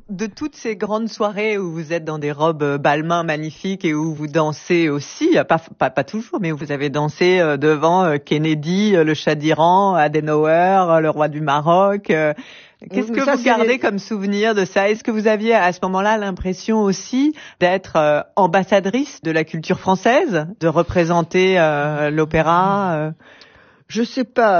de toutes ces grandes soirées où vous êtes dans des robes balmain magnifiques et où vous dansez aussi, pas toujours, mais où vous avez dansé devant Kennedy, le Shah d'Iran, Adenauer, le roi du Maroc. Qu'est-ce que vous gardez comme souvenir de ça? Est-ce que vous aviez à ce moment-là l'impression aussi d'être ambassadrice de la culture française, de représenter l'opéra? Je sais pas,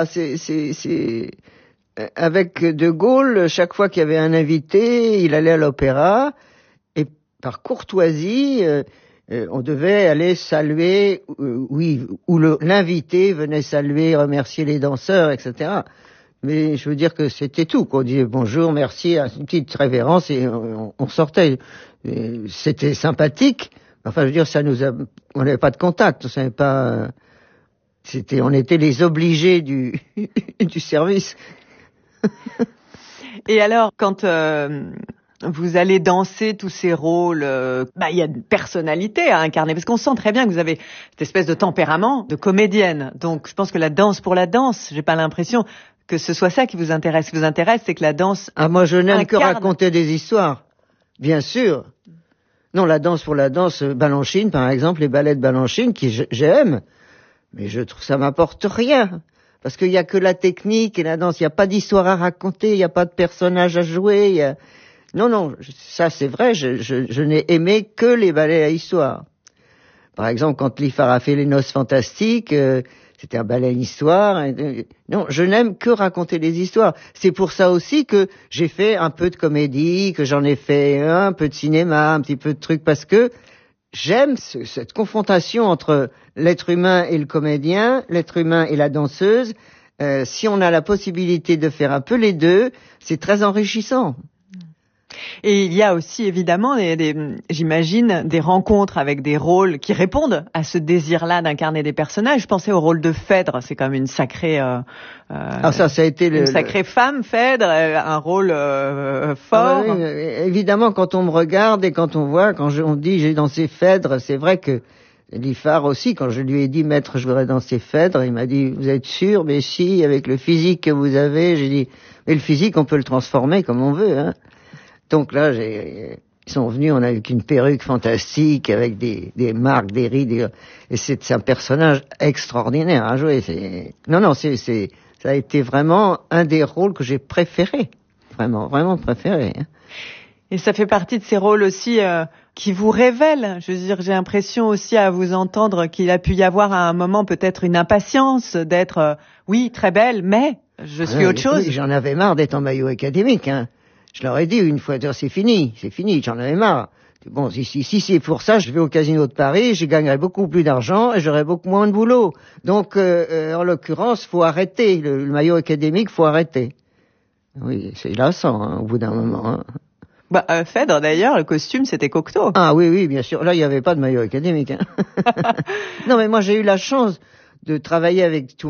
avec De Gaulle, chaque fois qu'il y avait un invité, il allait à l'opéra et par courtoisie, on devait aller saluer, ou l'invité venait saluer, remercier les danseurs, etc. Mais je veux dire que c'était tout, qu'on disait bonjour, merci, une petite révérence et on sortait. Et c'était sympathique. Enfin, je veux dire, on n'avait pas de contact, on savait pas. On était les obligés du service. Et alors, quand vous allez danser tous ces rôles, il y a une personnalité à incarner, parce qu'on sent très bien que vous avez cette espèce de tempérament de comédienne. Donc, je pense que la danse pour la danse, j'ai pas l'impression que ce soit ça qui vous intéresse. Ce qui vous intéresse, c'est que la danse moi, je n'aime que raconter des histoires, bien sûr. Non, la danse pour la danse, Balanchine, par exemple, les ballets de Balanchine, j'aime, mais je trouve ça m'apporte rien. Parce qu'il y a que la technique et la danse, il n'y a pas d'histoire à raconter, il n'y a pas de personnage à jouer. Non, ça c'est vrai, je n'ai aimé que les ballets à histoire. Par exemple, quand Lifar a fait Les Noces Fantastiques, c'était un ballet à histoire. Non, je n'aime que raconter les histoires. C'est pour ça aussi que j'ai fait un peu de comédie, que j'en ai fait un peu de cinéma, un petit peu de trucs, parce que j'aime cette confrontation entre l'être humain et le comédien, l'être humain et la danseuse. Si on a la possibilité de faire un peu les deux, c'est très enrichissant. Et il y a aussi évidemment, j'imagine, des rencontres avec des rôles qui répondent à ce désir-là d'incarner des personnages. Je pensais au rôle de Phèdre, c'est comme une sacrée, ça a été une sacrée femme, Phèdre, un rôle fort. Oui, évidemment, quand on me regarde et quand on voit, on dit j'ai dansé Phèdre, c'est vrai que Lifar aussi, quand je lui ai dit maître, je voudrais danser Phèdre, il m'a dit vous êtes sûr? Mais si, avec le physique que vous avez, j'ai dit mais le physique on peut le transformer comme on veut, hein. Donc là, ils sont venus, on a eu qu'une perruque fantastique avec des marques, des rides, et c'est un personnage extraordinaire à jouer. Ça a été vraiment un des rôles que j'ai préférés, vraiment préféré. Hein. Et ça fait partie de ces rôles aussi qui vous révèlent. Je veux dire, j'ai l'impression aussi à vous entendre qu'il a pu y avoir à un moment peut-être une impatience d'être, oui, très belle, mais je suis autre chose. Oui, j'en avais marre d'être en maillot académique, hein. Je leur ai dit une fois, c'est fini, j'en avais marre. Bon, si c'est pour ça, je vais au Casino de Paris, je gagnerai beaucoup plus d'argent et j'aurai beaucoup moins de boulot. Donc, en l'occurrence, faut arrêter. Le maillot académique, faut arrêter. Oui, c'est lassant, hein, au bout d'un moment. Hein. Phèdre, d'ailleurs, le costume, c'était Cocteau. Ah oui, bien sûr. Là, il n'y avait pas de maillot académique. Hein. Non, mais moi, j'ai eu la chance de travailler avec tout